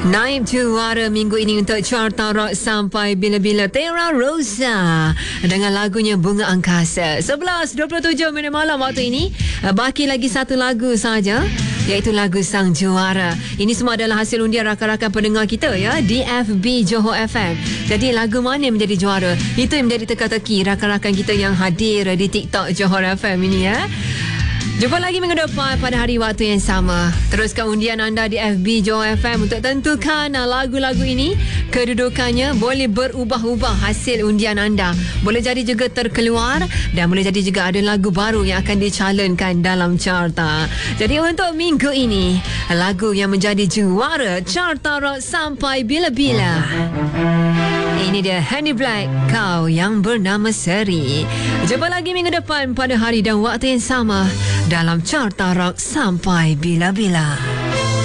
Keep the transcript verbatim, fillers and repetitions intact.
Naib juara minggu ini untuk Carta Rock sampai bila-bila, Terra Rosa dengan lagunya Bunga Angkasa. sebelas dua puluh tujuh minit malam waktu ini. Baki lagi satu lagu saja, iaitu lagu Sang Juara. Ini semua adalah hasil undian rakan-rakan pendengar kita ya di F B Johor F M. Jadi lagu mana yang menjadi juara, itu yang menjadi teka-teki rakan-rakan kita yang hadir di TikTok Johor F M ini ya. Jumpa lagi minggu depan pada hari waktu yang sama. Teruskan undian anda di F B Johor F M untuk tentukan lagu-lagu ini. Kedudukannya boleh berubah-ubah hasil undian anda. Boleh jadi juga terkeluar dan boleh jadi juga ada lagu baru yang akan dicalonkan dalam carta. Jadi untuk minggu ini, lagu yang menjadi juara Carta Rock sampai bila-bila, ini dia Honey Black, Kau Yang Bernama Seri. Jumpa lagi minggu depan pada hari dan waktu yang sama dalam Carta Rock sampai bila-bila.